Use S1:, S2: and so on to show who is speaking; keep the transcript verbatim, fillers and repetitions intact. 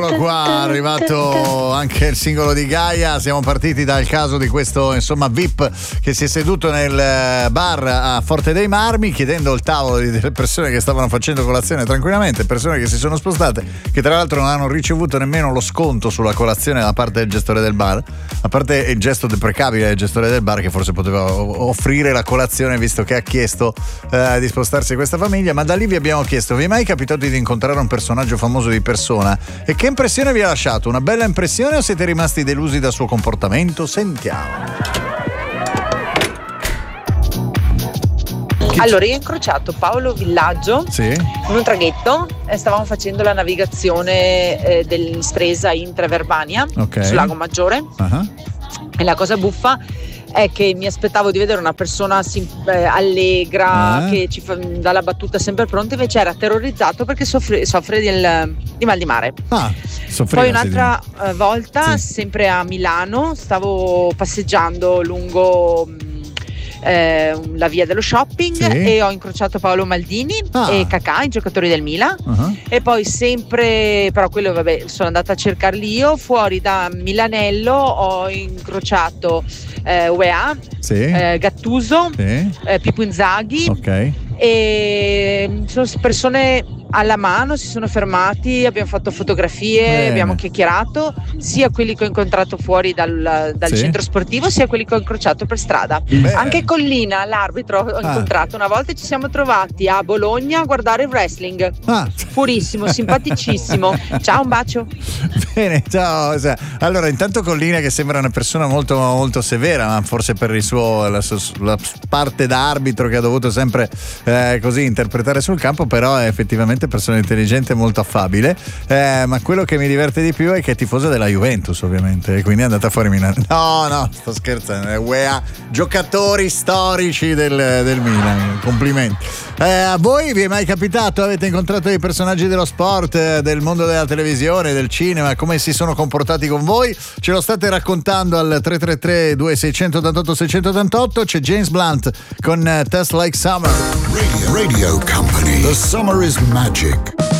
S1: Qua è arrivato anche il singolo di Gaia. Siamo partiti dal caso di questo insomma V I P che si è seduto nel bar a Forte dei Marmi chiedendo il tavolo delle persone che stavano facendo colazione tranquillamente, persone che si sono spostate, che tra l'altro non hanno ricevuto nemmeno lo sconto sulla colazione da parte del gestore del bar, a parte il gesto deprecabile del gestore del bar che forse poteva offrire la colazione visto che ha chiesto eh, di spostarsi questa famiglia. Ma da lì vi abbiamo chiesto: vi è mai capitato di incontrare un personaggio famoso di persona e che impressione vi ha lasciato? Una bella impressione o siete rimasti delusi dal suo comportamento? Sentiamo.
S2: Allora, io ho incrociato Paolo Villaggio
S1: sì.
S2: in un traghetto e stavamo facendo la navigazione eh, dell'Istresa in Treverbania,
S1: okay.
S2: sul Lago Maggiore.
S1: Uh-huh.
S2: E la cosa buffa è che mi aspettavo di vedere una persona sim- eh, allegra, eh? che ci fa dalla battuta sempre pronta, invece era terrorizzato perché soffre, soffre del, di mal di mare.
S1: Ah,
S2: Poi un'altra uh, volta, sì. sempre a Milano, stavo passeggiando lungo eh, la via dello shopping, sì. e ho incrociato Paolo Maldini ah. e Kakà, i giocatori del Milan. Uh-huh. E poi sempre, però quello vabbè, sono andata a cercarli io, fuori da Milanello ho incrociato eh, U E A, sì. eh, Gattuso, sì. eh, Pippo Inzaghi,
S1: okay.
S2: e sono persone alla mano, si sono fermati, abbiamo fatto fotografie, Bene. abbiamo chiacchierato, sia quelli che ho incontrato fuori dal, dal sì. centro sportivo, sia quelli che ho incrociato per strada. Bene. Anche Collina, l'arbitro, ho ah. incontrato una volta, ci siamo trovati a Bologna a guardare il wrestling. Ah. Purissimo, simpaticissimo. Ciao, un bacio.
S1: Bene, ciao. Allora, intanto Collina, che sembra una persona molto molto severa, ma forse per il suo la, la parte da arbitro che ha dovuto sempre eh, così interpretare sul campo, però è effettivamente persona intelligente e molto affabile, eh, ma quello che mi diverte di più è che è tifosa della Juventus, ovviamente, e quindi è andata fuori Milan. No, no, sto scherzando, è U E A, giocatori storici del, del Milan, complimenti. Eh, a voi vi è mai capitato, avete incontrato dei personaggi dello sport, eh, del mondo della televisione, del cinema, come si sono comportati con voi? Ce lo state raccontando al tre tre tre due sei otto otto sei otto otto. C'è James Blunt con uh, Test Like Summer.
S3: Radio, Radio Company. The summer is magic.